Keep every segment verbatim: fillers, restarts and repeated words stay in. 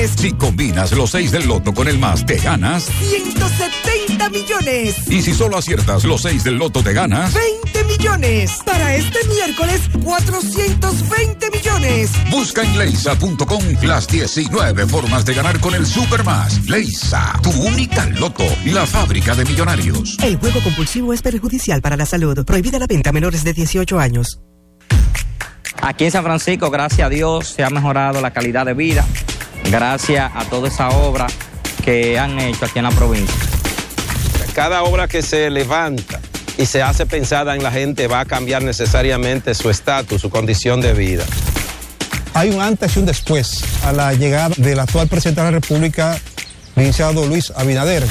millones. Si combinas los seis del loto con el más, te ganas ciento setenta millones. Y si solo aciertas los seis del loto, te ganas veinte millones. Para este miércoles, cuatrocientos veinte millones. Busca en leisa punto com las diecinueve formas de ganar con el Supermás. Leisa, tu única loto, la fábrica de millonarios. El juego compulsivo es perjudicial para la salud. Prohibida la venta a menores de dieciocho años. Aquí en San Francisco, gracias a Dios, se ha mejorado la calidad de vida, gracias a toda esa obra que han hecho aquí en la provincia. Cada obra que se levanta y se hace pensada en la gente va a cambiar necesariamente su estatus, su condición de vida. Hay un antes y un después a la llegada del actual presidente de la República, licenciado Luis Abinader.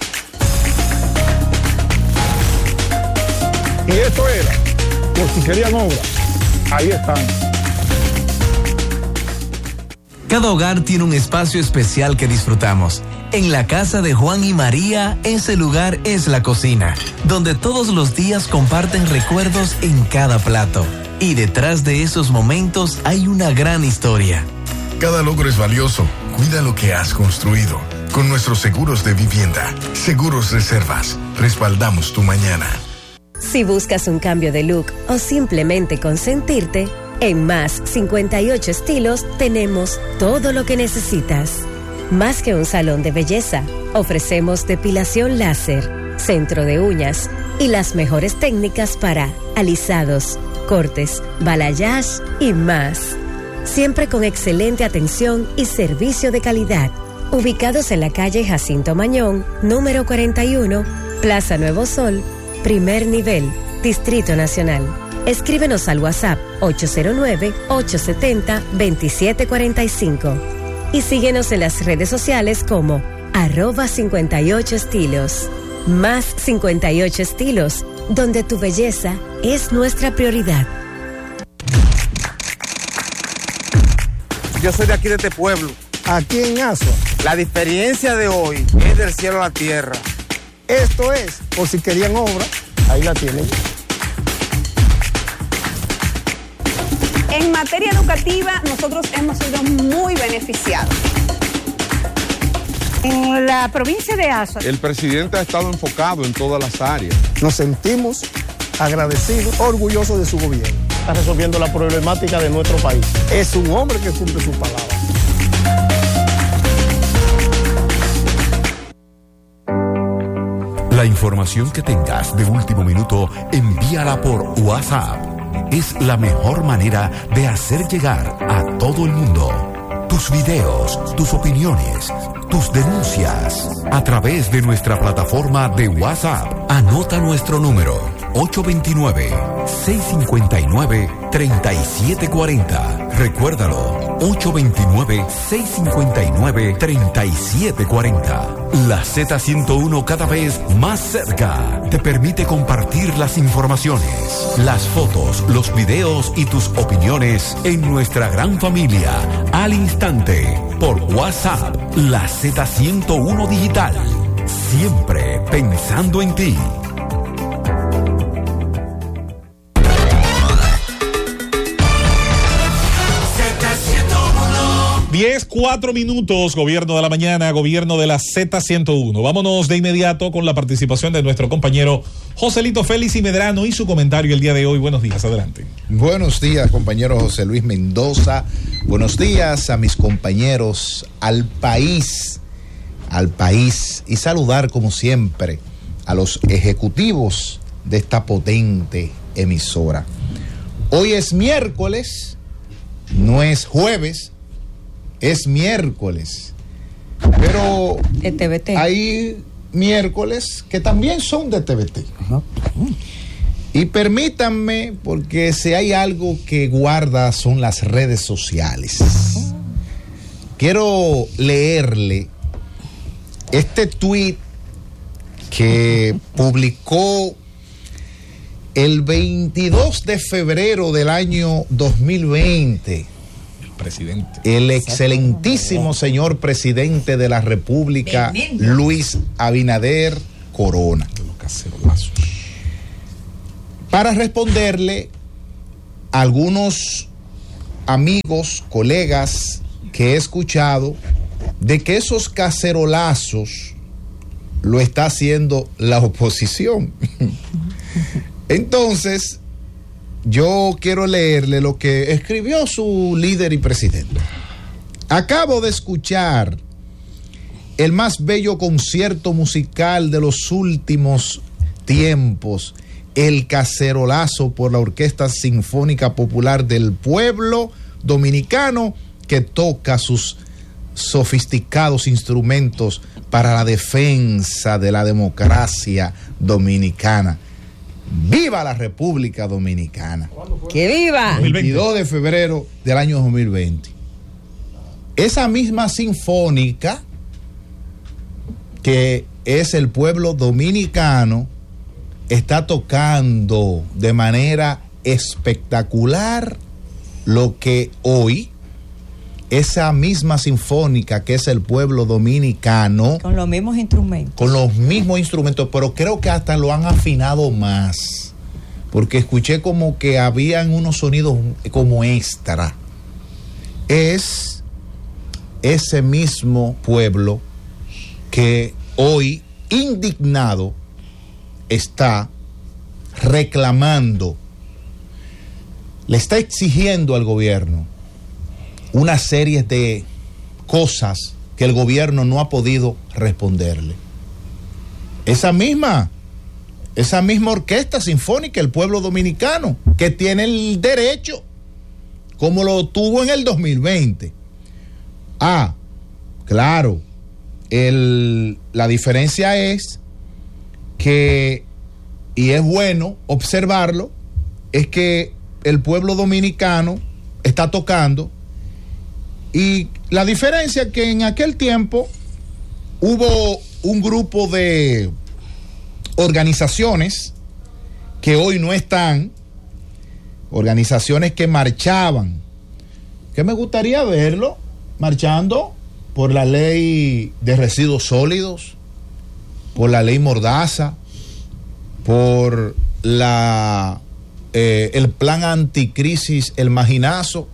Y esto era, por si querían obra, ahí están. Cada hogar tiene un espacio especial que disfrutamos. En la casa de Juan y María, ese lugar es la cocina, donde todos los días comparten recuerdos en cada plato. Y detrás de esos momentos hay una gran historia. Cada logro es valioso. Cuida lo que has construido. Con nuestros seguros de vivienda, Seguros Reservas, respaldamos tu mañana. Si buscas un cambio de look o simplemente consentirte, en Más cincuenta y ocho Estilos tenemos todo lo que necesitas. Más que un salón de belleza, ofrecemos depilación láser, centro de uñas y las mejores técnicas para alisados, cortes, balayage y más. Siempre con excelente atención y servicio de calidad. Ubicados en la calle Jacinto Mañón, número cuarenta y uno, Plaza Nuevo Sol, primer nivel, Distrito Nacional. Escríbenos al WhatsApp ocho cero nueve, ocho siete cero, dos siete cuatro cinco y síguenos en las redes sociales como arroba cincuenta y ocho estilos. Más cincuenta y ocho Estilos, donde tu belleza es nuestra prioridad. Yo soy de aquí, de este pueblo. Aquí en Asua. La diferencia de hoy es del cielo a la tierra. Esto es, por si querían obra, ahí la tienen. En materia educativa, nosotros hemos sido muy beneficiados. En la provincia de Azua, el presidente ha estado enfocado en todas las áreas. Nos sentimos agradecidos, orgullosos de su gobierno. Está resolviendo la problemática de nuestro país. Es un hombre que cumple su palabra. La información que tengas de último minuto, envíala por WhatsApp. Es la mejor manera de hacer llegar a todo el mundo tus videos, tus opiniones, tus denuncias a través de nuestra plataforma de WhatsApp. Anota nuestro número ocho dos nueve, seis cinco nueve, tres siete cuatro cero. Recuérdalo, ocho dos nueve, seis cinco nueve, tres siete cuatro cero. La Z ciento uno, cada vez más cerca, te permite compartir las informaciones, las fotos, los videos y tus opiniones en nuestra gran familia al instante por WhatsApp. La Z ciento uno Digital, siempre pensando en ti. diez, cuatro minutos, gobierno de la mañana, gobierno de la Z ciento uno. Vámonos de inmediato con la participación de nuestro compañero Joselito Félix y Medrano y su comentario el día de hoy. Buenos días, adelante. Buenos días, compañero José Luis Mendoza. Buenos días a mis compañeros, al país, al país. Y saludar, como siempre, a los ejecutivos de esta potente emisora. Hoy es miércoles, no es jueves. Es miércoles, pero de T V T. Hay miércoles que también son de T V T. Ajá. Y permítanme, porque si hay algo que guarda son las redes sociales. Quiero leerle este tuit que publicó el veintidós de febrero del año dos mil veinte. Presidente. El excelentísimo señor presidente de la República, Luis Abinader Corona. Para responderle a algunos amigos, colegas que he escuchado de que esos cacerolazos lo está haciendo la oposición. Entonces, yo quiero leerle lo que escribió su líder y presidente. Acabo de escuchar el más bello concierto musical de los últimos tiempos, el cacerolazo por la Orquesta Sinfónica Popular del Pueblo Dominicano, que toca sus sofisticados instrumentos para la defensa de la democracia dominicana. ¡Viva la República Dominicana! ¡Que viva! veintidós de febrero del año dos mil veinte. Esa misma sinfónica, que es el pueblo dominicano, está tocando de manera espectacular lo que hoy esa misma sinfónica, que es el pueblo dominicano, con los mismos instrumentos, con los mismos instrumentos, pero creo que hasta lo han afinado más, porque escuché como que habían unos sonidos como extra. Es ese mismo pueblo que hoy, indignado, está reclamando, le está exigiendo al gobierno una serie de cosas que el gobierno no ha podido responderle. Esa misma, esa misma orquesta sinfónica, el pueblo dominicano, que tiene el derecho, como lo tuvo en el dos mil veinte. Ah, claro, el, la diferencia es que, y es bueno observarlo, es que el pueblo dominicano está tocando. Y la diferencia es que en aquel tiempo hubo un grupo de organizaciones que hoy no están, organizaciones que marchaban, que me gustaría verlo marchando por la ley de residuos sólidos, por la ley Mordaza, por la eh, el plan anticrisis, el Maginazo.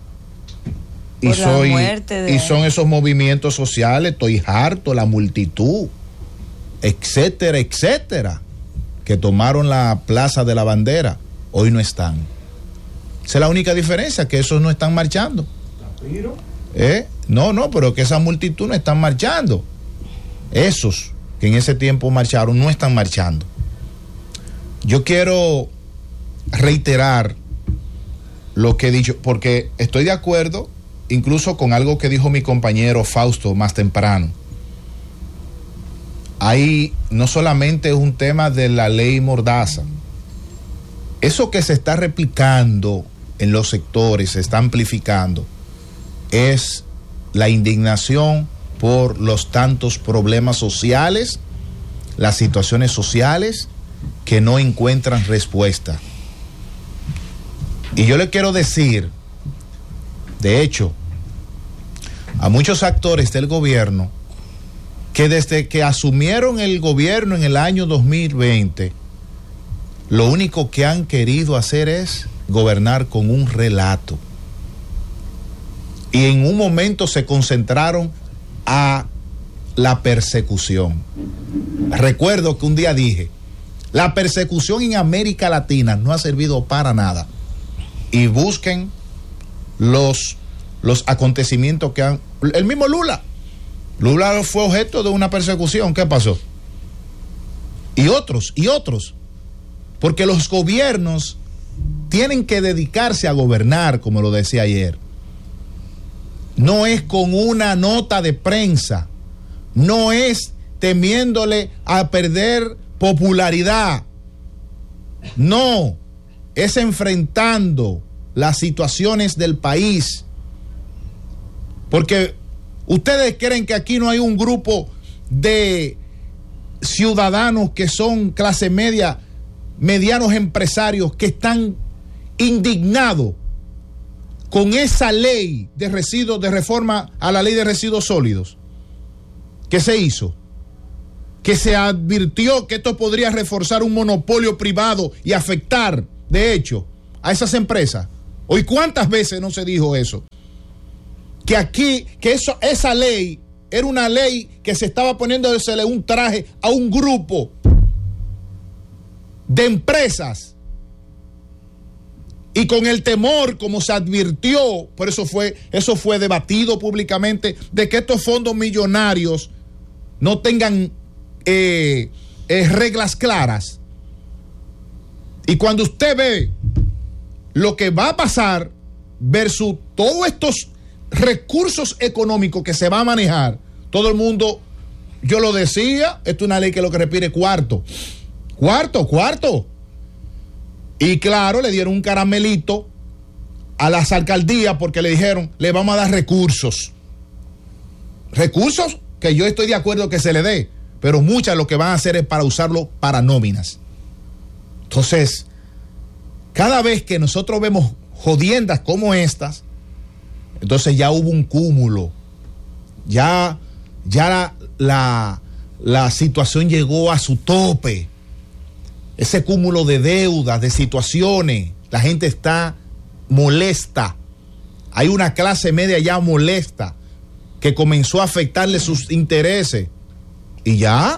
Y, soy, de... y son esos movimientos sociales, estoy harto, la multitud, etcétera, etcétera, que tomaron la Plaza de la Bandera, hoy no están. Esa es la única diferencia, que esos no están marchando. ¿Eh? No, no, pero que esa multitud no están marchando. Esos que en ese tiempo marcharon no están marchando. Yo quiero reiterar lo que he dicho, porque estoy de acuerdo incluso con algo que dijo mi compañero Fausto más temprano. Ahí no solamente es un tema de la ley Mordaza, eso que se está replicando en los sectores, se está amplificando, es la indignación por los tantos problemas sociales, las situaciones sociales que no encuentran respuesta. Y yo le quiero decir, de hecho, a muchos actores del gobierno que desde que asumieron el gobierno en el año dos mil veinte, lo único que han querido hacer es gobernar con un relato. Y en un momento se concentraron a la persecución. Recuerdo que un día dije, la persecución en América Latina no ha servido para nada. Y busquen los, los acontecimientos que han... El mismo Lula. Lula fue objeto de una persecución. ¿Qué pasó? Y otros, y otros. Porque los gobiernos tienen que dedicarse a gobernar, como lo decía ayer. No es con una nota de prensa. No es temiéndole a perder popularidad. No. Es enfrentando las situaciones del país. Porque ustedes creen que aquí no hay un grupo de ciudadanos que son clase media, medianos empresarios, que están indignados con esa ley de residuos, de reforma a la ley de residuos sólidos que se hizo, que se advirtió que esto podría reforzar un monopolio privado y afectar, de hecho, a esas empresas. Hoy, ¿cuántas veces no se dijo eso? Que aquí, que eso, esa ley era una ley que se estaba poniéndosele un traje a un grupo de empresas. Y con el temor, como se advirtió, por eso fue, eso fue debatido públicamente, de que estos fondos millonarios no tengan eh, eh, reglas claras. Y cuando usted ve lo que va a pasar versus todos estos recursos económicos que se va a manejar, todo el mundo, yo lo decía, esto es una ley que lo que respire cuarto, cuarto, cuarto. Y claro, le dieron un caramelito a las alcaldías porque le dijeron, le vamos a dar recursos. Recursos que yo estoy de acuerdo que se le dé, pero muchas lo que van a hacer es para usarlo para nóminas. Entonces, cada vez que nosotros vemos jodiendas como estas, entonces ya hubo un cúmulo. Ya, ya la, la, la situación llegó a su tope. Ese cúmulo de deudas, de situaciones, la gente está molesta. Hay una clase media ya molesta que comenzó a afectarle sus intereses. Y ya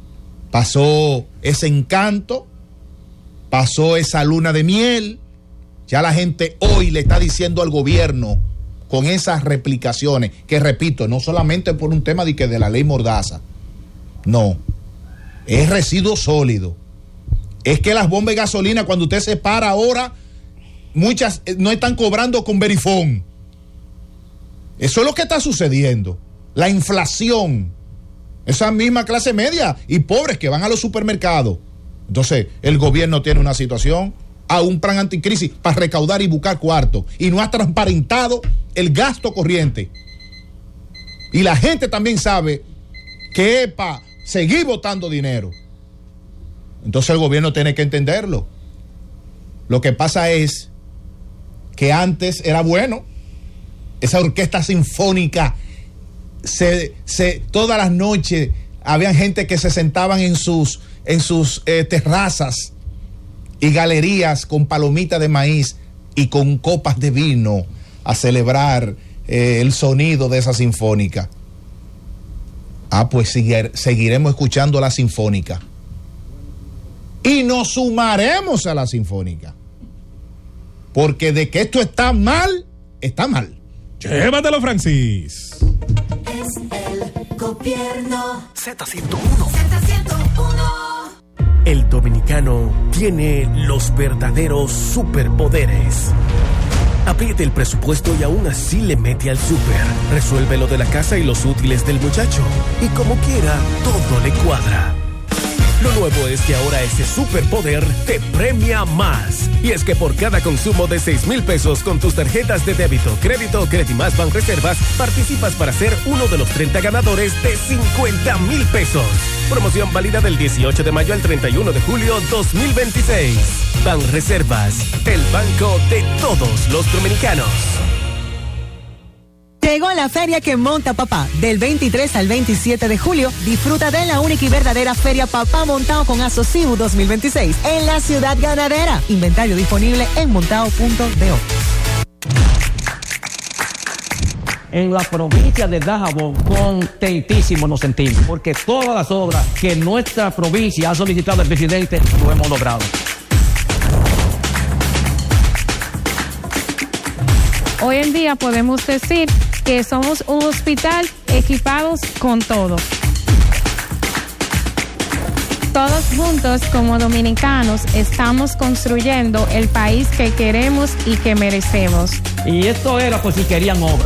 pasó ese encanto, pasó esa luna de miel. Ya la gente hoy le está diciendo al gobierno con esas replicaciones, que repito, no solamente por un tema de, que de la ley Mordaza, no, es residuo sólido. Es que las bombas de gasolina, cuando usted se para ahora, muchas no están cobrando con Verifone. Eso es lo que está sucediendo. La inflación. Esa misma clase media y pobres que van a los supermercados. Entonces, el gobierno tiene una situación, a un plan anticrisis para recaudar y buscar cuartos. Y no ha transparentado el gasto corriente. Y la gente también sabe que es para seguir botando dinero. Entonces el gobierno tiene que entenderlo. Lo que pasa es que antes era bueno. Esa orquesta sinfónica, se, se, todas las noches habían gente que se sentaban en sus, en sus eh, terrazas y galerías con palomitas de maíz y con copas de vino a celebrar eh, el sonido de esa sinfónica. Ah, pues seguir, seguiremos escuchando la sinfónica. Y nos sumaremos a la sinfónica. Porque de que esto está mal, está mal. Llévatelo, Francis. Es el gobierno. Z ciento uno. Z ciento uno. El dominicano tiene los verdaderos superpoderes. Apriete el presupuesto y aún así le mete al súper. Resuelve lo de la casa y los útiles del muchacho. Y como quiera, todo le cuadra. Lo nuevo es que ahora ese superpoder te premia más. Y es que por cada consumo de seis mil pesos con tus tarjetas de débito, crédito o Credimas Banreservas, participas para ser uno de los treinta ganadores de cincuenta mil pesos. Promoción válida del dieciocho de mayo al treinta y uno de julio dos mil veintiséis. Banreservas, el banco de todos los dominicanos. Llegó la feria que monta papá. Del veintitrés al veintisiete de julio, disfruta de la única y verdadera Feria Papá Montao con Asociu dos mil veintiséis en la Ciudad Ganadera. Inventario disponible en montao punto do. En la provincia de Dajabón, contentísimo nos sentimos, porque todas las obras que nuestra provincia ha solicitado al presidente, lo hemos logrado. Hoy en día podemos decir que somos un hospital equipados con todo. Todos juntos como dominicanos estamos construyendo el país que queremos y que merecemos. Y esto era por si querían obra.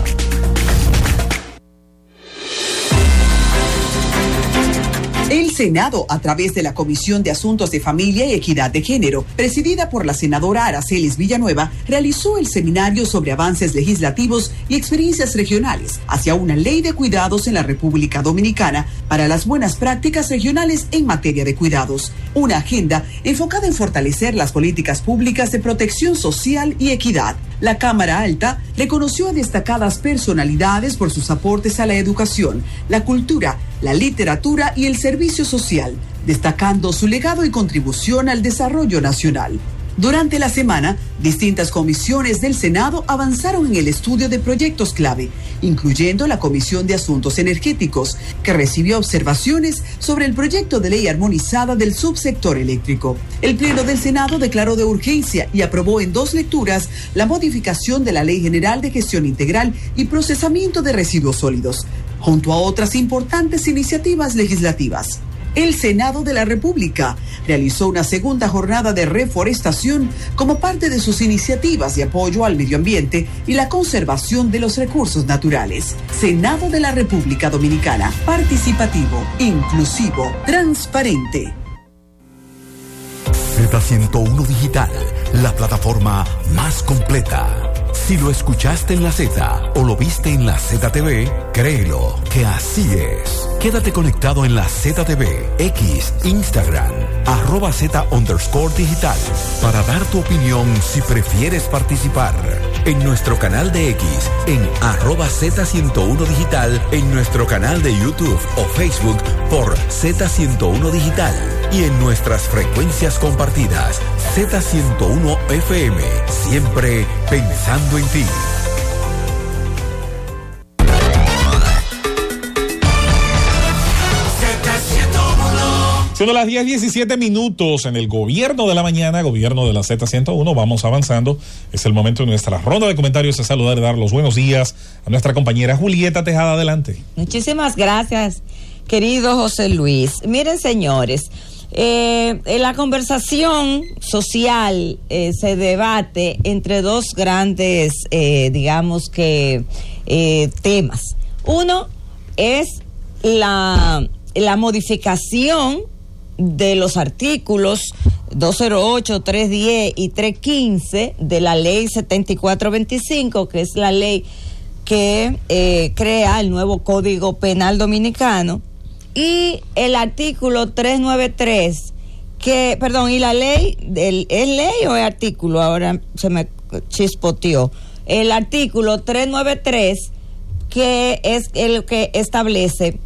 El Senado, a través de la Comisión de Asuntos de Familia y Equidad de Género, presidida por la senadora Aracelis Villanueva, realizó el seminario sobre avances legislativos y experiencias regionales hacia una ley de cuidados en la República Dominicana para las buenas prácticas regionales en materia de cuidados. Una agenda enfocada en fortalecer las políticas públicas de protección social y equidad. La Cámara Alta reconoció a destacadas personalidades por sus aportes a la educación, la cultura, la literatura y el servicio social, destacando su legado y contribución al desarrollo nacional. Durante la semana, distintas comisiones del Senado avanzaron en el estudio de proyectos clave, incluyendo la Comisión de Asuntos Energéticos, que recibió observaciones sobre el proyecto de ley armonizada del subsector eléctrico. El Pleno del Senado declaró de urgencia y aprobó en dos lecturas la modificación de la Ley General de Gestión Integral y Procesamiento de Residuos Sólidos, junto a otras importantes iniciativas legislativas. El Senado de la República realizó una segunda jornada de reforestación como parte de sus iniciativas de apoyo al medio ambiente y la conservación de los recursos naturales. Senado de la República Dominicana, participativo, inclusivo, transparente. Z ciento uno Digital, la plataforma más completa. Si lo escuchaste en la Z o lo viste en la Z T V, créelo que así es. Quédate conectado en la Z T V, X, Instagram, arroba Z underscore digital, para dar tu opinión si prefieres participar. En nuestro canal de X, en arroba Z ciento uno digital, en nuestro canal de YouTube o Facebook por Z ciento uno Digital y en nuestras frecuencias compartidas, Z ciento uno F M, siempre pensando en ti. Siendo las diez diecisiete minutos en el gobierno de la mañana, gobierno de la Z ciento uno, vamos avanzando. Es el momento de nuestra ronda de comentarios, de saludar y dar los buenos días a nuestra compañera Julieta Tejada. Adelante. Muchísimas gracias, querido José Luis. Miren, señores, eh, en la conversación social eh, se debate entre dos grandes, eh, digamos que, eh, temas. Uno es la, la modificación de los artículos doscientos ocho, trescientos diez y trescientos quince de la ley setenta y cuatro veinticinco, que es la ley que eh, crea el nuevo Código Penal Dominicano, y el artículo trescientos noventa y tres, que, perdón, y la ley, del, ¿es ley o es artículo? Ahora se me chispoteó. El artículo trescientos noventa y tres, que es el que establece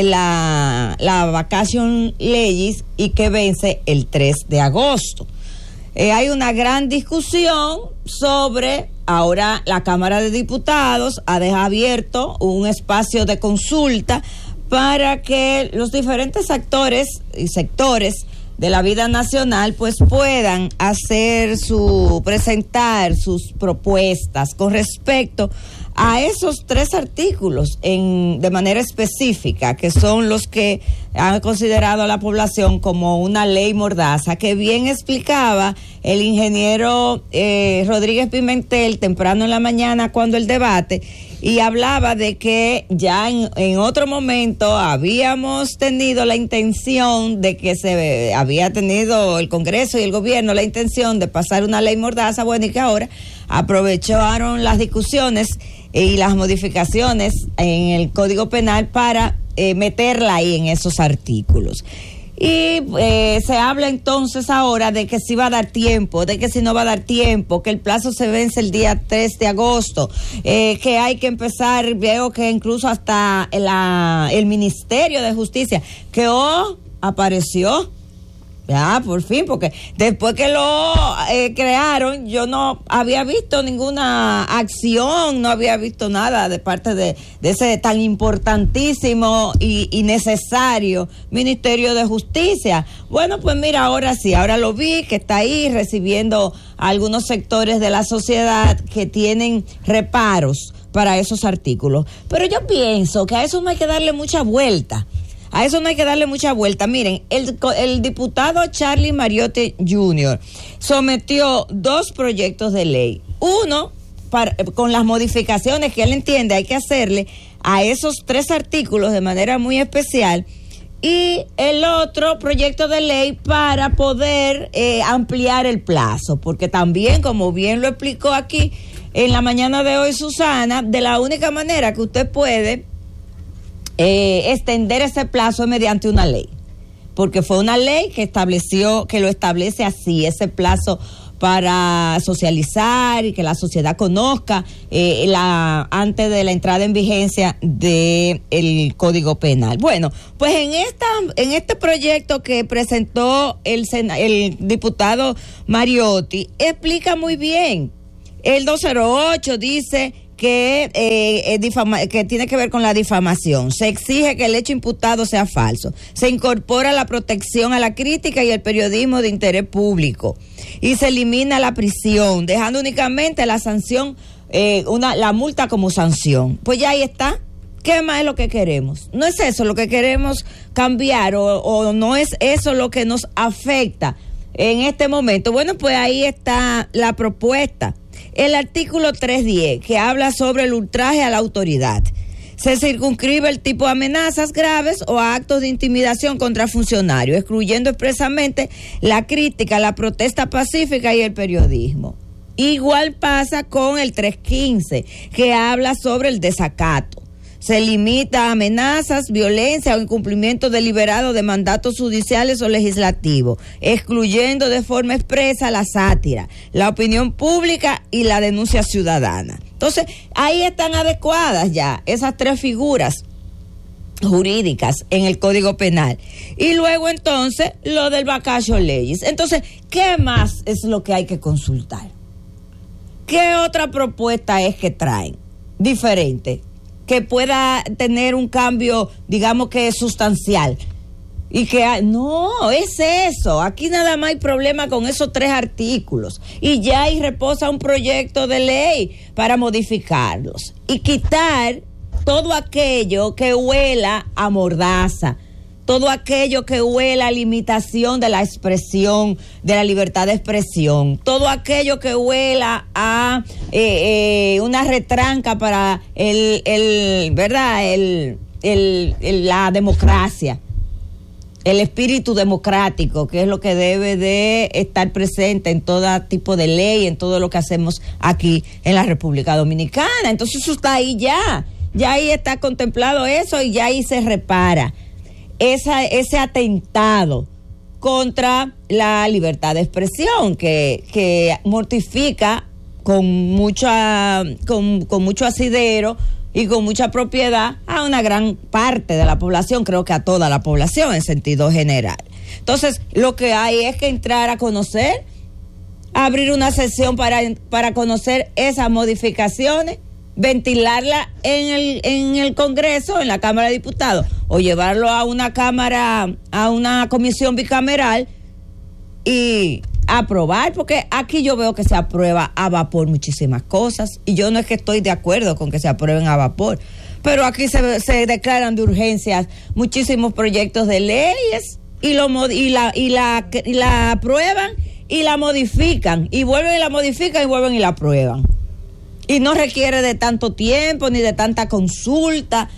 la, la vacation legis y que vence el tres de agosto. Eh, hay una gran discusión sobre, ahora la Cámara de Diputados ha dejado abierto un espacio de consulta para que los diferentes actores y sectores de la vida nacional pues puedan hacer su, presentar sus propuestas con respecto a esos tres artículos en, de manera específica, que son los que han considerado a la población como una ley mordaza, que bien explicaba el ingeniero eh, Rodríguez Pimentel temprano en la mañana cuando el debate, y hablaba de que ya en, en otro momento habíamos tenido la intención de que se había tenido el Congreso y el gobierno la intención de pasar una ley mordaza, bueno, y que ahora aprovecharon las discusiones y las modificaciones en el Código Penal para eh, meterla ahí en esos artículos. Y eh, se habla entonces ahora de que si va a dar tiempo, de que si no va a dar tiempo, que el plazo se vence el día tres de agosto, eh, que hay que empezar, veo que incluso hasta la, el Ministerio de Justicia, que oh, apareció. Ya, por fin, porque después que lo eh, crearon, yo no había visto ninguna acción, no había visto nada de parte de, de ese tan importantísimo y, y necesario Ministerio de Justicia. Bueno, pues mira, ahora sí, ahora lo vi, que está ahí recibiendo a algunos sectores de la sociedad que tienen reparos para esos artículos. Pero yo pienso que a eso no hay que darle mucha vuelta. A eso no hay que darle mucha vuelta. Miren, el, el diputado Charlie Mariotti junior sometió dos proyectos de ley. Uno, para, con las modificaciones que él entiende hay que hacerle a esos tres artículos de manera muy especial. Y el otro proyecto de ley para poder eh, ampliar el plazo. Porque también, como bien lo explicó aquí en la mañana de hoy Susana, de la única manera que usted puede Eh, extender ese plazo es mediante una ley, porque fue una ley que estableció, que lo establece así, ese plazo para socializar y que la sociedad conozca eh, la antes de la entrada en vigencia del Código Penal. Bueno, pues en esta en este proyecto que presentó el, el diputado Mariotti, explica muy bien. El doscientos ocho dice que, eh, eh, difama, que tiene que ver con la difamación. Se exige que el hecho imputado sea falso. Se incorpora la protección a la crítica y el periodismo de interés público. Y se elimina la prisión, dejando únicamente la sanción, eh, una, la multa como sanción. Pues ya ahí está. ¿Qué más es lo que queremos? No es eso lo que queremos cambiar o, o no es eso lo que nos afecta en este momento. Bueno, pues ahí está la propuesta. El artículo trescientos diez, que habla sobre el ultraje a la autoridad. Se circunscribe el tipo de amenazas graves o actos de intimidación contra funcionarios, excluyendo expresamente la crítica, la protesta pacífica y el periodismo. Igual pasa con el trescientos quince, que habla sobre el desacato. Se limita a amenazas, violencia o incumplimiento deliberado de mandatos judiciales o legislativos, excluyendo de forma expresa la sátira, la opinión pública y la denuncia ciudadana. Entonces, ahí están adecuadas ya esas tres figuras jurídicas en el Código Penal. Y luego entonces lo del vacatio legis. Entonces, ¿qué más es lo que hay que consultar? ¿Qué otra propuesta es que traen diferente, que pueda tener un cambio, digamos que sustancial? Y que hay, no, es eso. Aquí nada más hay problema con esos tres artículos. Y ya ahí reposa un proyecto de ley para modificarlos y quitar todo aquello que huela a mordaza, todo aquello que huela a limitación de la expresión, de la libertad de expresión, todo aquello que huela a eh, eh, una retranca para el, el ¿verdad? El, el, el, la democracia, el espíritu democrático, que es lo que debe de estar presente en todo tipo de ley, en todo lo que hacemos aquí en la República Dominicana. Entonces eso está ahí ya, ya ahí está contemplado eso y ya ahí se repara Esa, ese atentado contra la libertad de expresión que, que mortifica con mucha con, con mucho asidero y con mucha propiedad a una gran parte de la población, creo que a toda la población en sentido general. Entonces, lo que hay es que entrar a conocer, abrir una sesión para, para conocer esas modificaciones, ventilarla en el en el Congreso, en la Cámara de Diputados, o llevarlo a una cámara, a una comisión bicameral y aprobar, porque aquí yo veo que se aprueba a vapor muchísimas cosas, y yo no es que estoy de acuerdo con que se aprueben a vapor, pero aquí se, se declaran de urgencias muchísimos proyectos de leyes y lo y la y la y la aprueban y la modifican y vuelven y la modifican y vuelven y la aprueban. Y no requiere de tanto tiempo ni de tanta consulta,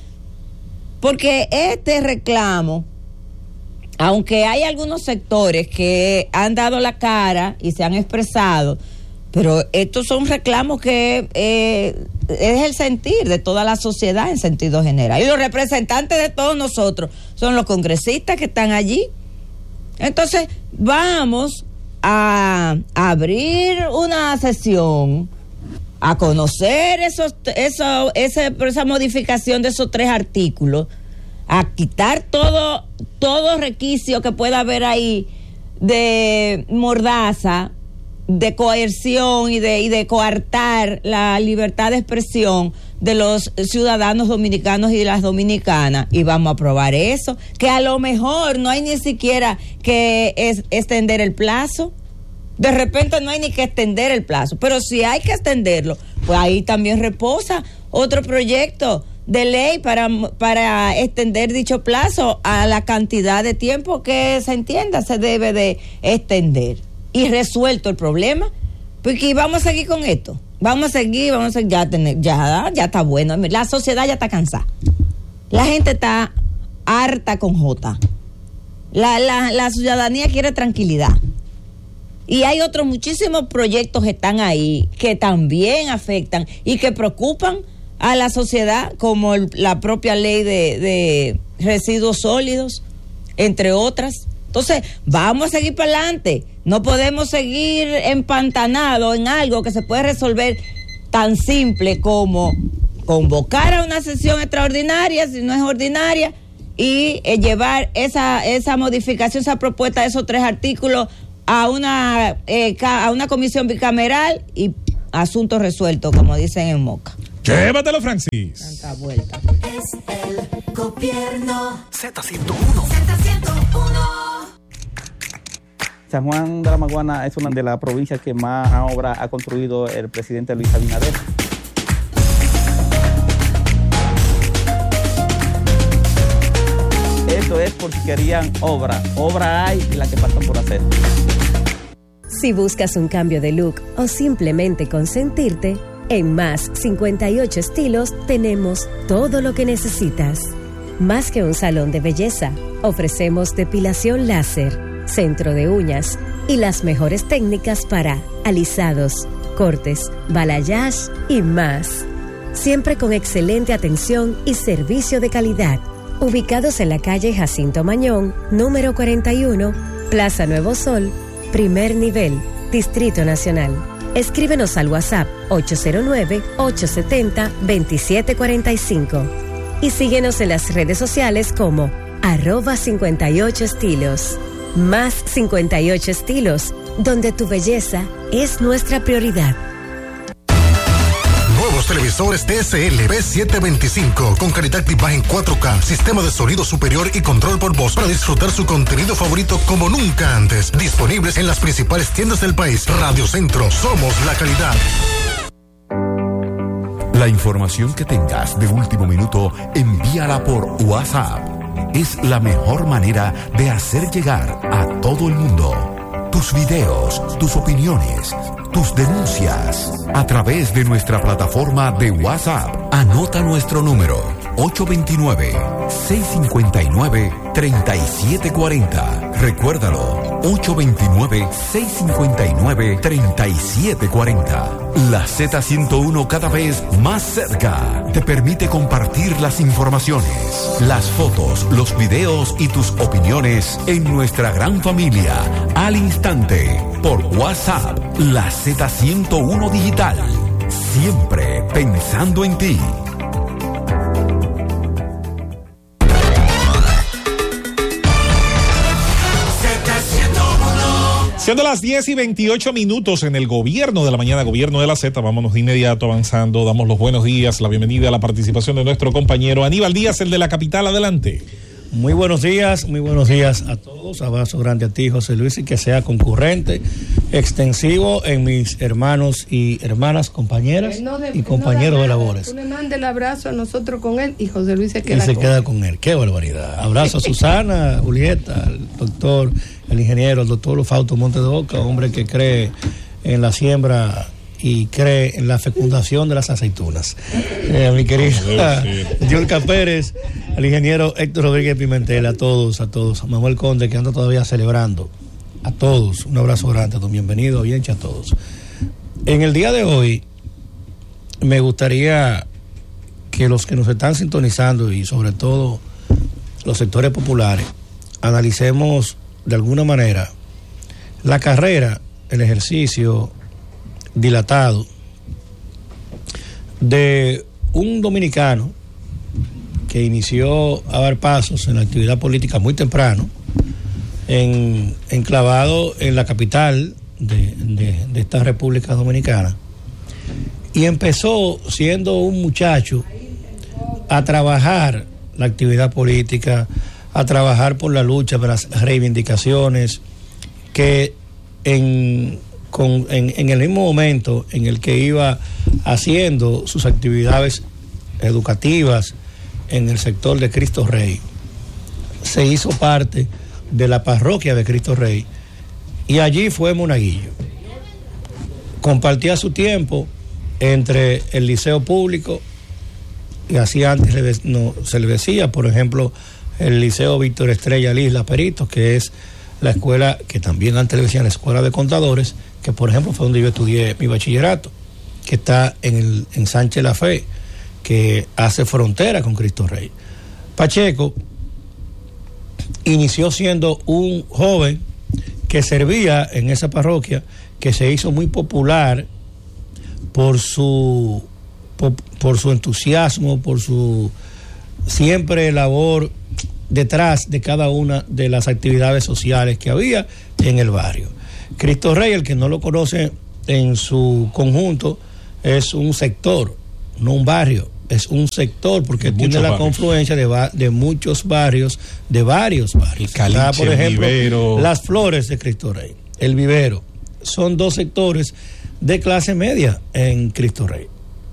porque este reclamo, aunque hay algunos sectores que han dado la cara y se han expresado, pero estos son reclamos que eh, es el sentir de toda la sociedad en sentido general. Y los representantes de todos nosotros son los congresistas que están allí. Entonces, vamos a abrir una sesión a conocer esos, eso, ese, esa modificación de esos tres artículos, a quitar todo, todo requisito que pueda haber ahí de mordaza, de coerción y de, y de coartar la libertad de expresión de los ciudadanos dominicanos y de las dominicanas, y vamos a aprobar eso, que a lo mejor no hay ni siquiera que es, extender el plazo. De repente no hay ni que extender el plazo, pero si hay que extenderlo, pues ahí también reposa otro proyecto de ley para, para extender dicho plazo a la cantidad de tiempo que se entienda se debe de extender. Y resuelto el problema, porque vamos a seguir con esto, vamos a seguir, vamos a seguir, ya, tener, ya, ya está bueno, la sociedad ya está cansada, la gente está harta con J, la, la, la ciudadanía quiere tranquilidad. Y hay otros muchísimos proyectos que están ahí que también afectan y que preocupan a la sociedad, como el, la propia ley de, de residuos sólidos, entre otras. Entonces, vamos a seguir para adelante. No podemos seguir empantanados en algo que se puede resolver tan simple como convocar a una sesión extraordinaria, si no es ordinaria, y eh, llevar esa, esa modificación, esa propuesta de esos tres artículos a una, eh, a una comisión bicameral y asunto resuelto, como dicen en Moca. Llévatelo, Francis. Tanta vuelta. Es el gobierno. Z ciento uno. Z ciento uno. San Juan de la Maguana es una de las provincias que más obra ha construido el presidente Luis Abinader. Esto es porque querían obra. Obra hay y la que faltan por hacer. Si buscas un cambio de look o simplemente consentirte, en Más cincuenta y ocho Estilos tenemos todo lo que necesitas. Más que un salón de belleza, ofrecemos depilación láser, centro de uñas y las mejores técnicas para alisados, cortes, balayage y más. Siempre con excelente atención y servicio de calidad. Ubicados en la calle Jacinto Mañón, número cuarenta y uno, Plaza Nuevo Sol, primer nivel, Distrito Nacional. Escríbenos al WhatsApp ocho cero nueve, ocho siete cero, dos siete cuatro cinco y síguenos en las redes sociales como arroba cincuenta y ocho estilos. Más cincuenta y ocho Estilos, donde tu belleza es nuestra prioridad. Nuevos televisores T S L B setecientos veinticinco con calidad de imagen cuatro K, sistema de sonido superior y control por voz para disfrutar su contenido favorito como nunca antes. Disponibles en las principales tiendas del país. Radio Centro, somos la calidad. La información que tengas de último minuto, envíala por WhatsApp. Es la mejor manera de hacer llegar a todo el mundo tus videos, tus opiniones, tus denuncias a través de nuestra plataforma de WhatsApp. Anota nuestro número ocho dos nueve, seis cinco nueve, tres siete cuatro cero. Recuérdalo, ocho dos nueve, seis cinco nueve, tres siete cuatro cero. La Z ciento uno, cada vez más cerca, te permite compartir las informaciones, las fotos, los videos y tus opiniones en nuestra gran familia al instante por WhatsApp. La Z ciento uno Digital, siempre pensando en ti. Siendo las diez y veintiocho minutos en el gobierno de la mañana, gobierno de la Z, vámonos de inmediato avanzando, damos los buenos días, la bienvenida a la participación de nuestro compañero Aníbal Díaz, el de la capital, adelante. Muy buenos días, muy buenos días a todos, abrazo grande a ti, José Luis, y que sea concurrente, extensivo en mis hermanos y hermanas, compañeras no de, y compañeros no de labores. Tú le mandes el abrazo a nosotros con él y José Luis se queda y se con queda él. con él, qué barbaridad. Abrazo a Susana, a Julieta, al doctor, el ingeniero, el doctor Fausto Monte de Oca, hombre que cree en la siembra y cree en la fecundación de las aceitunas. Eh, mi querida Yulka Pérez, el ingeniero Héctor Rodríguez Pimentel, a todos, a todos, a Manuel Conde, que anda todavía celebrando, a todos, un abrazo grande, a todos, bienvenido, bien a todos. En el día de hoy, me gustaría que los que nos están sintonizando y sobre todo los sectores populares, analicemos de alguna manera la carrera, el ejercicio dilatado de un dominicano que inició a dar pasos en la actividad política muy temprano, en, enclavado en la capital de, de, de esta República Dominicana, y empezó siendo un muchacho a trabajar la actividad política, a trabajar por la lucha, por las reivindicaciones, que en, con, en, en el mismo momento en el que iba haciendo sus actividades educativas en el sector de Cristo Rey, se hizo parte de la parroquia de Cristo Rey y allí fue monaguillo. Compartía su tiempo entre el liceo público, y así antes no, se le decía, por ejemplo, el Liceo Víctor Estrella Lisla Peritos, que es la escuela que también antes le decían la Escuela de Contadores, que por ejemplo fue donde yo estudié mi bachillerato, que está en, el, en Sánchez La Fe, que hace frontera con Cristo Rey. Pacheco inició siendo un joven que servía en esa parroquia, que se hizo muy popular por su por, por su entusiasmo, por su siempre labor detrás de cada una de las actividades sociales que había en el barrio. Cristo Rey, el que no lo conoce en su conjunto, es un sector, no un barrio, es un sector porque tiene la barrios. confluencia de, va, de muchos barrios, de varios barrios. El Caliche, Está, por ejemplo, el Vivero. Las Flores de Cristo Rey, el Vivero, son dos sectores de clase media en Cristo Rey.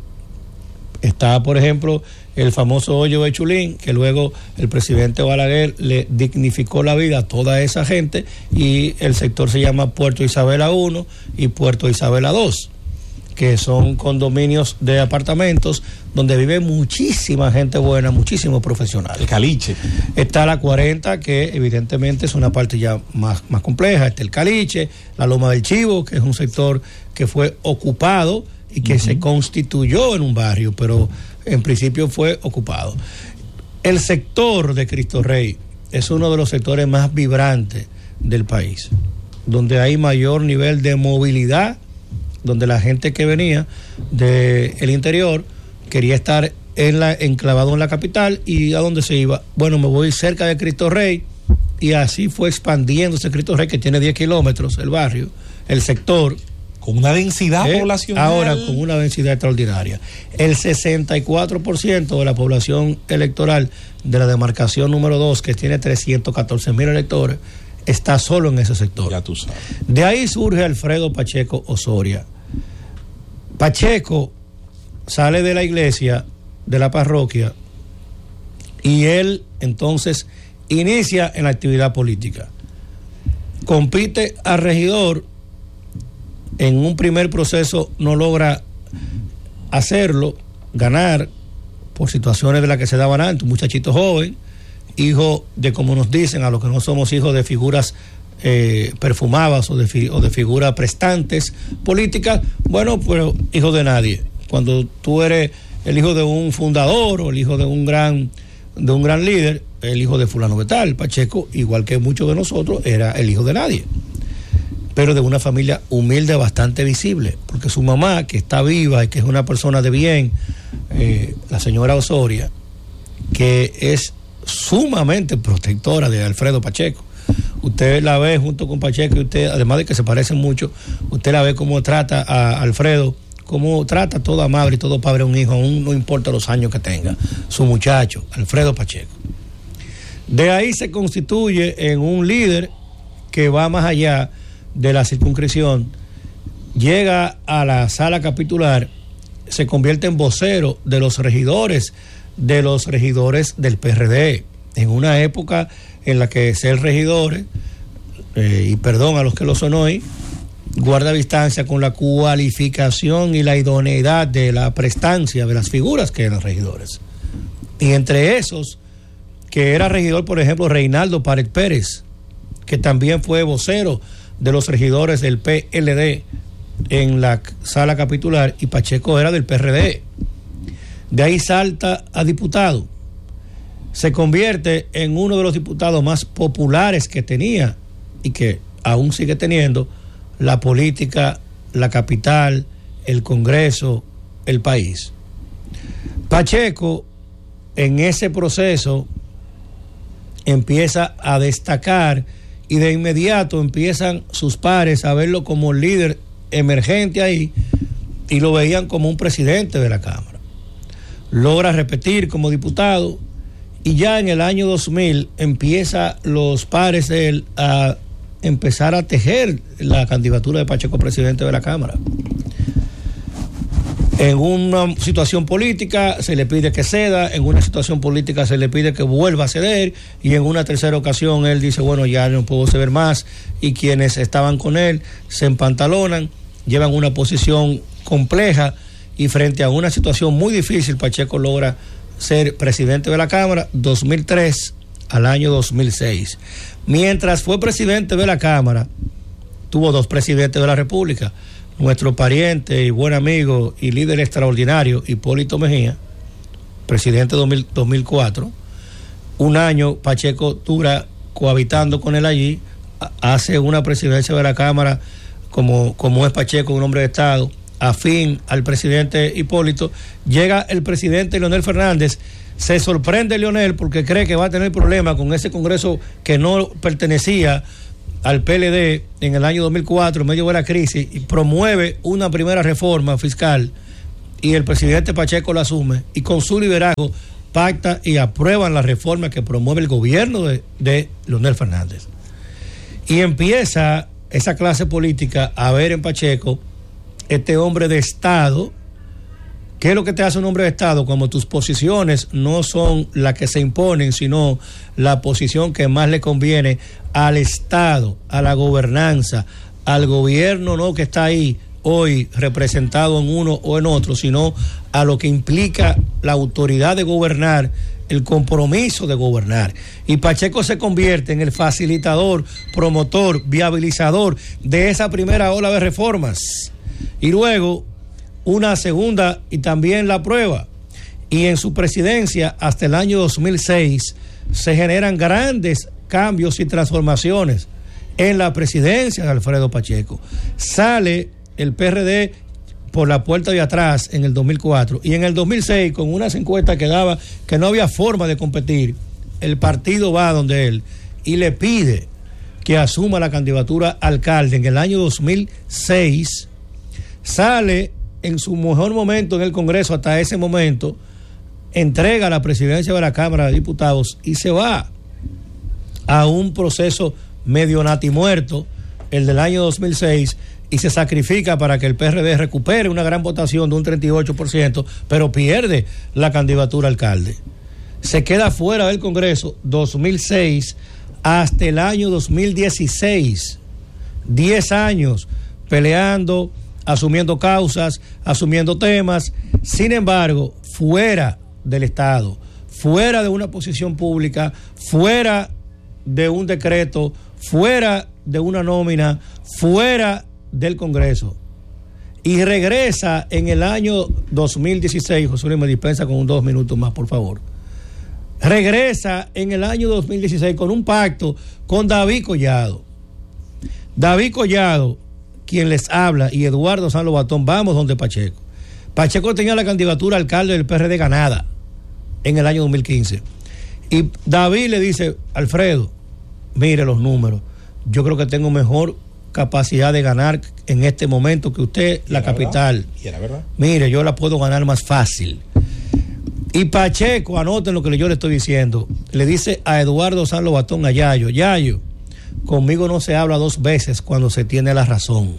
Está, por ejemplo, el famoso hoyo de Chulín, que luego el presidente Balaguer le dignificó la vida a toda esa gente, y el sector se llama Puerto Isabela uno y Puerto Isabela dos, que son condominios de apartamentos donde vive muchísima gente buena, muchísimos profesionales. El Caliche. Está la cuarenta, que evidentemente es una parte ya más, más compleja. Está el Caliche, la Loma del Chivo, que es un sector que fue ocupado y que uh-huh. se constituyó en un barrio, pero en principio fue ocupado. El sector de Cristo Rey es uno de los sectores más vibrantes del país, donde hay mayor nivel de movilidad, donde la gente que venía del interior quería estar en la, enclavado en la capital. ¿Y a dónde se iba? Bueno, me voy cerca de Cristo Rey, y así fue expandiéndose Cristo Rey, que tiene diez kilómetros el barrio, el sector. Con una densidad ¿eh? poblacional. Ahora, con una densidad extraordinaria. El sesenta y cuatro por ciento de la población electoral de la demarcación número dos, que tiene trescientos catorce mil electores, está solo en ese sector. Ya tú sabes. De ahí surge Alfredo Pacheco Osoria. Pacheco sale de la iglesia, de la parroquia, y él entonces inicia en la actividad política. Compite a regidor. En un primer proceso no logra hacerlo, ganar, por situaciones de las que se daban antes. Un muchachito joven, hijo de, como nos dicen, a los que no somos hijos de figuras eh, perfumadas o de, fi, o de figuras prestantes políticas, bueno, pero hijo de nadie. Cuando tú eres el hijo de un fundador o el hijo de un gran, de un gran líder, el hijo de fulano de tal. Pacheco, igual que muchos de nosotros, era el hijo de nadie, pero de una familia humilde bastante visible, porque su mamá, que está viva y que es una persona de bien, eh, la señora Osoria, que es sumamente protectora de Alfredo Pacheco. Usted la ve junto con Pacheco, y usted, además de que se parecen mucho, usted la ve cómo trata a Alfredo, cómo trata a toda madre y todo padre a un hijo, aún no importa los años que tenga, su muchacho, Alfredo Pacheco. De ahí se constituye en un líder que va más allá de la circunscripción, llega a la sala capitular, se convierte en vocero de los regidores, de los regidores del P R D, en una época en la que ser regidores, eh, y perdón a los que lo son hoy, guarda distancia con la cualificación y la idoneidad de la prestancia de las figuras que eran regidores. Y entre esos, que era regidor, por ejemplo, Reinaldo Pared Pérez, que también fue vocero de los regidores del P L D en la sala capitular, y Pacheco era del P R D. De ahí salta a diputado, se convierte en uno de los diputados más populares que tenía y que aún sigue teniendo la política, la capital, el Congreso, el país. Pacheco, en ese proceso, empieza a destacar, y de inmediato empiezan sus pares a verlo como líder emergente ahí, y lo veían como un presidente de la Cámara. Logra repetir como diputado, y ya en el año dos mil empieza los pares de él a empezar a tejer la candidatura de Pacheco presidente de la Cámara. En una situación política se le pide que ceda, en una situación política se le pide que vuelva a ceder, y en una tercera ocasión él dice, bueno, ya no puedo ceder más, y quienes estaban con él se empantalonan, llevan una posición compleja, y frente a una situación muy difícil, Pacheco logra ser presidente de la Cámara dos mil tres al año dos mil seis. Mientras fue presidente de la Cámara, tuvo dos presidentes de la República. Nuestro pariente y buen amigo y líder extraordinario, Hipólito Mejía, presidente dos mil, dos mil cuatro. Un año Pacheco dura cohabitando con él allí, hace una presidencia de la Cámara como, como es Pacheco, un hombre de Estado, afín al presidente Hipólito. Llega el presidente Leonel Fernández, se sorprende Leonel porque cree que va a tener problemas con ese Congreso que no pertenecía al P L D en el año dos mil cuatro, en medio de la crisis, y promueve una primera reforma fiscal, y el presidente Pacheco la asume, y con su liderazgo pacta y aprueban la reforma que promueve el gobierno de, de Leonel Fernández. Y empieza esa clase política a ver en Pacheco este hombre de Estado. ¿Qué es lo que te hace un hombre de Estado? Cuando tus posiciones no son las que se imponen, sino la posición que más le conviene al Estado, a la gobernanza, al gobierno, no que está ahí hoy representado en uno o en otro, sino a lo que implica la autoridad de gobernar, el compromiso de gobernar. Y Pacheco se convierte en el facilitador, promotor, viabilizador de esa primera ola de reformas. Y luego una segunda y también la prueba. Y en su presidencia hasta el año dos mil seis se generan grandes cambios y transformaciones en la presidencia de Alfredo Pacheco. Sale el P R D por la puerta de atrás en el dos mil cuatro, y en el dos mil seis, con unas encuestas que daba que no había forma de competir, el partido va donde él y le pide que asuma la candidatura a alcalde. En el año dos mil seis sale en su mejor momento en el Congreso hasta ese momento, entrega la presidencia de la Cámara de Diputados y se va a un proceso medio natimuerto, el del año dos mil seis, y se sacrifica para que el P R D recupere una gran votación de un treinta y ocho por ciento, pero pierde la candidatura a alcalde. Se queda fuera del Congreso dos mil seis hasta el año dos mil dieciséis, diez años peleando, asumiendo causas, asumiendo temas. Sin embargo, fuera del Estado, fuera de una posición pública, fuera de un decreto, fuera de una nómina, fuera del Congreso. Y regresa en el año dos mil dieciséis, José Luis me dispensa con un dos minutos más, por favor. Regresa en el año dos mil dieciséis con un pacto con David Collado. David Collado, quien les habla, y Eduardo San Lobatón, vamos donde Pacheco. Pacheco tenía la candidatura a alcalde del P R D ganada en el año dos mil quince. Y David le dice, Alfredo, mire los números, yo creo que tengo mejor capacidad de ganar en este momento que usted, la capital. ¿Y era verdad? Mire, yo la puedo ganar más fácil. Y Pacheco, anoten lo que yo le estoy diciendo, le dice a Eduardo San Lobatón, a Yayo, Yayo, conmigo no se habla dos veces cuando se tiene la razón.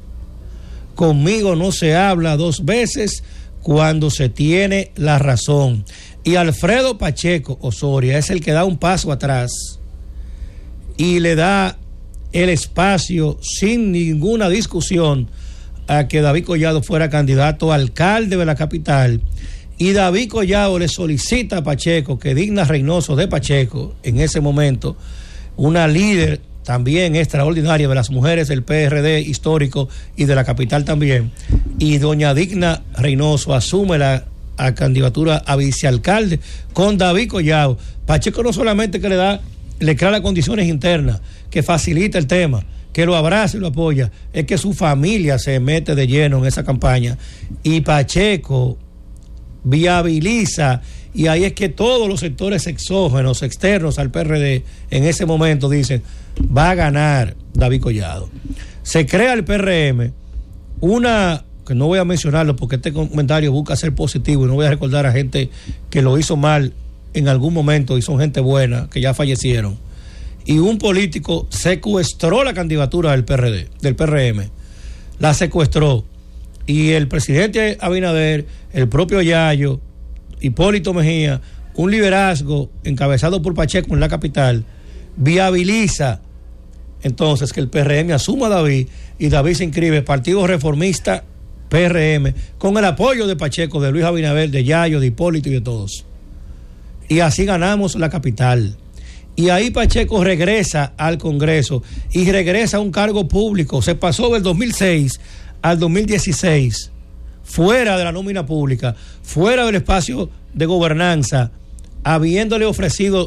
Conmigo no se habla dos veces cuando se tiene la razón. Y Alfredo Pacheco Osoria es el que da un paso atrás y le da el espacio sin ninguna discusión a que David Collado fuera candidato a alcalde de la capital. Y David Collado le solicita a Pacheco que Digna Reynoso de Pacheco, en ese momento, una líder también extraordinaria de las mujeres del P R D histórico y de la capital también, y doña Digna Reynoso asume la a candidatura a vicealcalde con David Collado. Pacheco no solamente que le da, le crea las condiciones internas, que facilita el tema, que lo abraza y lo apoya, es que su familia se mete de lleno en esa campaña, y Pacheco viabiliza, y ahí es que todos los sectores exógenos, externos al P R D, en ese momento dicen, va a ganar David Collado. Se crea el P R M, una, que no voy a mencionarlo porque este comentario busca ser positivo y no voy a recordar a gente que lo hizo mal en algún momento y son gente buena, que ya fallecieron. Y un político secuestró la candidatura del P R D, del P R M, la secuestró, y el presidente Abinader, el propio Yayo, Hipólito Mejía, un liderazgo encabezado por Pacheco en la capital, viabiliza entonces que el P R M asuma a David, y David se inscribe Partido Reformista P R M con el apoyo de Pacheco, de Luis Abinader, de Yayo, de Hipólito y de todos. Y así ganamos la capital. Y ahí Pacheco regresa al Congreso y regresa a un cargo público. Se pasó del dos mil seis al dos mil dieciséis fuera de la nómina pública, fuera del espacio de gobernanza, habiéndole ofrecido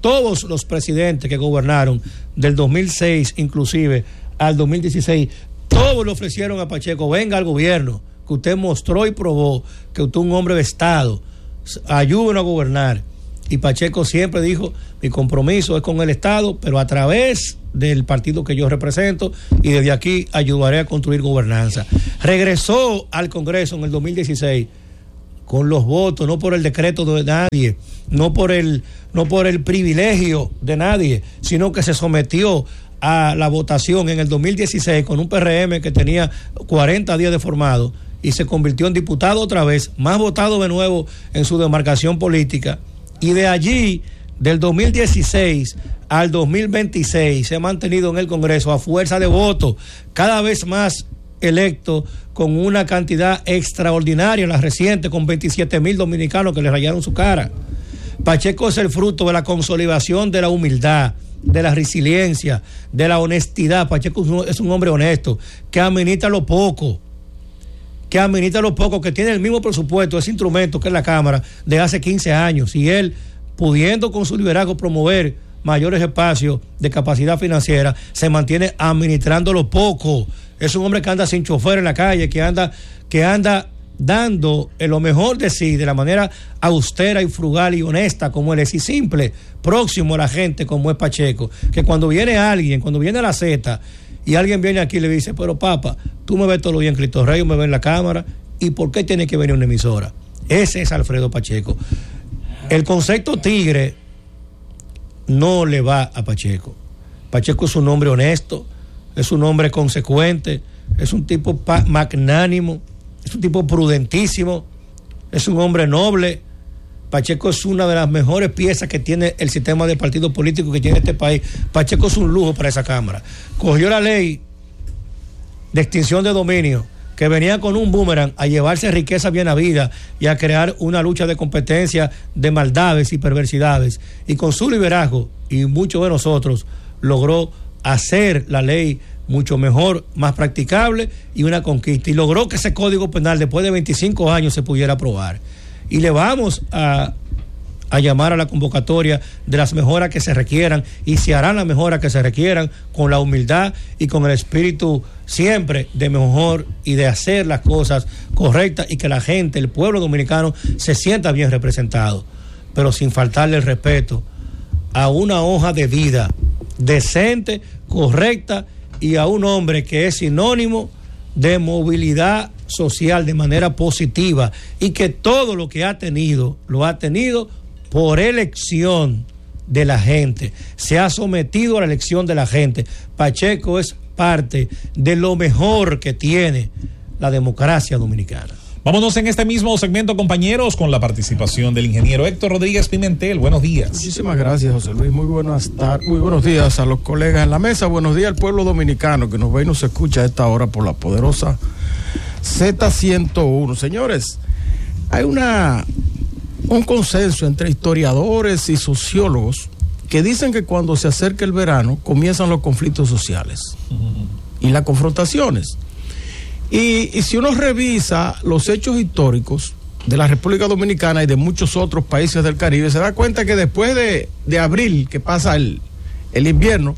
todos los presidentes que gobernaron del dos mil seis inclusive al dos mil dieciséis, todos le ofrecieron a Pacheco, venga al gobierno, que usted mostró y probó que usted es un hombre de Estado, ayúdenos a gobernar. Y Pacheco siempre dijo, mi compromiso es con el Estado, pero a través del partido que yo represento, y desde aquí ayudaré a construir gobernanza. Regresó al Congreso en el dos mil dieciséis con los votos, no por el decreto de nadie, no por el, no por el privilegio de nadie, sino que se sometió a la votación en el dos mil dieciséis con un P R M que tenía cuarenta días de formado y se convirtió en diputado otra vez, más votado de nuevo en su demarcación política. Y de allí, del dos mil dieciséis al dos mil veintiséis, se ha mantenido en el Congreso a fuerza de votos, cada vez más electo, con una cantidad extraordinaria en la reciente, con veintisiete mil dominicanos que le rayaron su cara. Pacheco es el fruto de la consolidación de la humildad, de la resiliencia, de la honestidad. Pacheco es un hombre honesto, que administra lo poco, que administra lo poco, que tiene el mismo presupuesto, ese instrumento que es la Cámara, de hace quince años, y él, pudiendo con su liderazgo promover mayores espacios de capacidad financiera, se mantiene administrando lo poco. Es un hombre que anda sin chofer en la calle, que anda, que anda dando lo mejor de sí, de la manera austera y frugal y honesta como él es, y simple, próximo a la gente como es Pacheco, que cuando viene alguien, cuando viene a la Z, y alguien viene aquí y le dice, pero papá, tú me ves todos los días en Cristo Rey, me ves en la cámara, ¿y por qué tiene que venir una emisora? Ese es Alfredo Pacheco. El concepto tigre no le va a Pacheco. Pacheco es un hombre honesto, es un hombre consecuente, es un tipo pa- magnánimo, es un tipo prudentísimo, es un hombre noble. Pacheco es una de las mejores piezas que tiene el sistema de partidos políticos que tiene este país. Pacheco es un lujo para esa Cámara. Cogió la ley de extinción de dominio, que venía con un boomerang a llevarse riqueza bien habida y a crear una lucha de competencia de maldades y perversidades. Y con su liderazgo, y muchos de nosotros, logró hacer la ley mucho mejor, más practicable y una conquista. Y logró que ese Código Penal, después de veinticinco años, se pudiera aprobar. Y le vamos a, a llamar a la convocatoria de las mejoras que se requieran, y se harán las mejoras que se requieran con la humildad y con el espíritu siempre de mejor y de hacer las cosas correctas, y que la gente, el pueblo dominicano, se sienta bien representado, pero sin faltarle el respeto a una hoja de vida decente, correcta, y a un hombre que es sinónimo de movilidad social de manera positiva, y que todo lo que ha tenido, lo ha tenido por elección de la gente, se ha sometido a la elección de la gente. Pacheco es parte de lo mejor que tiene la democracia dominicana. Vámonos en este mismo segmento, compañeros, con la participación del ingeniero Héctor Rodríguez Pimentel. Buenos días. Muchísimas gracias, José Luis. Muy buenas tardes, muy buenos días a los colegas en la mesa. Buenos días al pueblo dominicano que nos ve y nos escucha a esta hora por la poderosa Z ciento uno. Señores, hay una un consenso entre historiadores y sociólogos que dicen que cuando se acerca el verano comienzan los conflictos sociales uh-huh. y las confrontaciones. Y, y si uno revisa los hechos históricos de la República Dominicana y de muchos otros países del Caribe, se da cuenta que después de, de abril, que pasa el, el invierno,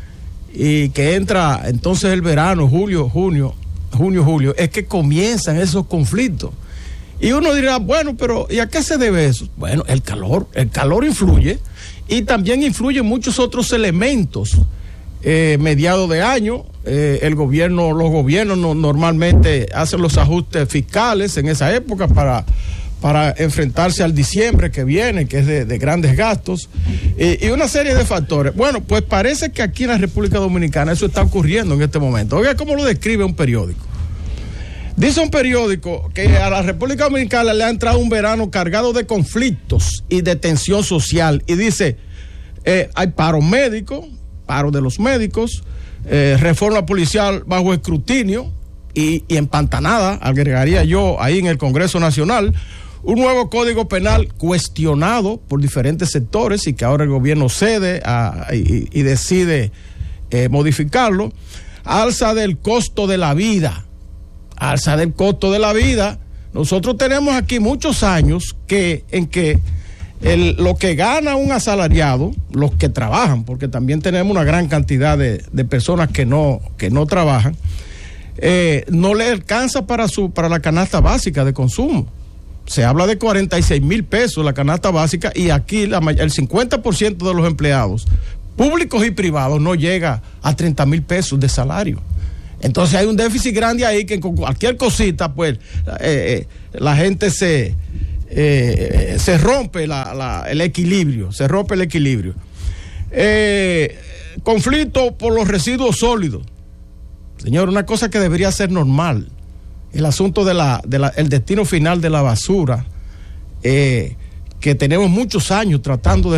y que entra entonces el verano, julio, junio, junio, julio, es que comienzan esos conflictos. Y uno dirá, bueno, pero ¿y a qué se debe eso? Bueno, el calor, el calor influye, y también influyen muchos otros elementos. Eh, mediados de año, eh, el gobierno, los gobiernos no, normalmente hacen los ajustes fiscales en esa época para, para enfrentarse al diciembre que viene, que es de, de grandes gastos, eh, y una serie de factores. Bueno, pues parece que aquí en la República Dominicana eso está ocurriendo en este momento. Oiga, ¿cómo lo describe un periódico? Dice un periódico que a la República Dominicana le ha entrado un verano cargado de conflictos y de tensión social, y dice, eh, hay paro médico, paro de los médicos, eh, reforma policial bajo escrutinio y, y empantanada, agregaría yo ahí en el Congreso Nacional, un nuevo código penal cuestionado por diferentes sectores y que ahora el gobierno cede a, y, y decide eh, modificarlo, alza del costo de la vida, alza del costo de la vida. Nosotros tenemos aquí muchos años que en que el, lo que gana un asalariado, los que trabajan, porque también tenemos una gran cantidad de, de personas que no, que no trabajan, eh, no le alcanza para, su, para la canasta básica de consumo. Se habla de cuarenta y seis mil pesos la canasta básica, y aquí la, el cincuenta por ciento de los empleados públicos y privados no llega a treinta mil pesos de salario. Entonces hay un déficit grande ahí que con cualquier cosita, pues, eh, eh, la gente se, eh, se rompe la, la, el equilibrio, se rompe el equilibrio. Eh, conflicto por los residuos sólidos. Señor, una cosa que debería ser normal, el asunto de la, de la, el destino final de la basura, eh, que tenemos muchos años tratando de